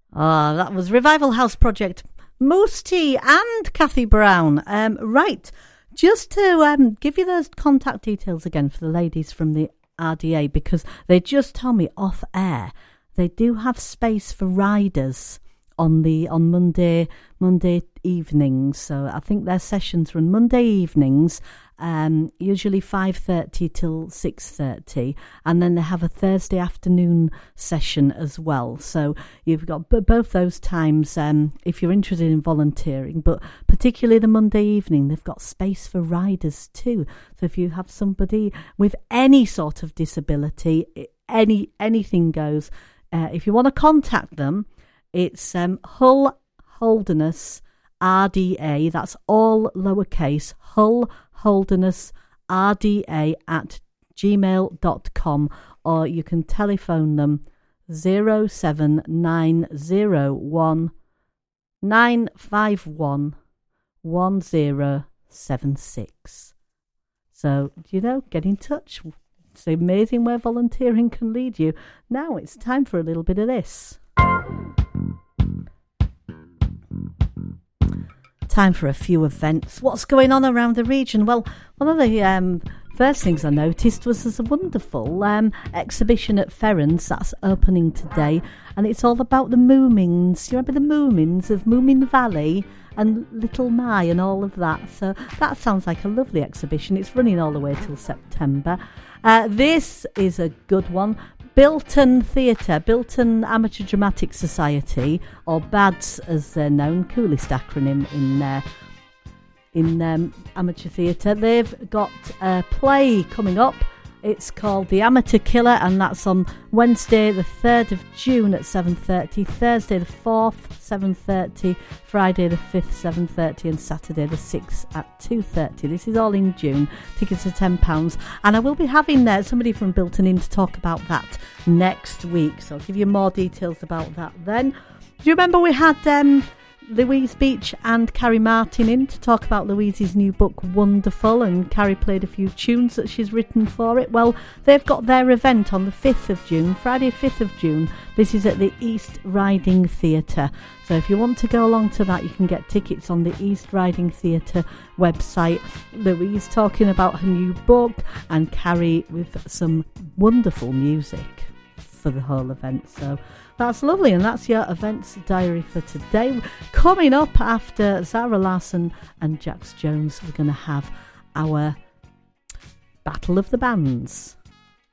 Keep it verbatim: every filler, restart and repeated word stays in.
Ah, that was Revival House Project, Moose T and Kathy Brown. Um, right, just to um, give you those contact details again for the ladies from the R D A, because they just told me off air they do have space for riders on the on Monday Monday evenings. So I think their sessions run Monday evenings, um, usually five thirty till six thirty, and then they have a Thursday afternoon session as well. So you've got b- both those times um, if you're interested in volunteering, but particularly the Monday evening, they've got space for riders too. So if you have somebody with any sort of disability, any anything goes. Uh, if you want to contact them, it's um, Hull Holderness R D A. That's all lowercase. Hull Holderness R D A at gmail dot com, or you can telephone them zero seven nine zero one nine five one one zero seven six. So, you know, get in touch. It's amazing where volunteering can lead you. Now it's time for a little bit of this. Time for a few events. What's going on around the region? Well, one of the um, first things I noticed was there's a wonderful um, exhibition at Ferrens that's opening today, and it's all about the Moomins. You remember the Moomins of Moomin Valley and Little Mai and all of that? So that sounds like a lovely exhibition. It's running all the way till September. Uh, this is a good one. Bilton Theatre, Bilton Amateur Dramatic Society, or B A D S as they're known, coolest acronym in uh, in um, amateur theatre. They've got a play coming up. It's called The Amateur Killer, and that's on Wednesday the third of June at seven thirty, Thursday the fourth, seven thirty, Friday the fifth, seven thirty, and Saturday the sixth at two thirty. This is all in June. Tickets are ten pounds, and I will be having uh, somebody from Bilton in to talk about that next week, so I'll give you more details about that then. Do you remember we had um, Louise Beach and Carrie Martin in to talk about Louise's new book, Wonderful, and Carrie played a few tunes that she's written for it? Well, they've got their event on the fifth of June, Friday fifth of June. This is at the East Riding Theatre. So if you want to go along to that, you can get tickets on the East Riding Theatre website. Louise talking about her new book, and Carrie with some wonderful music for the whole event. So that's lovely, and that's your events diary for today. Coming up after Zara Larsson and Jax Jones, we're going to have our Battle of the Bands.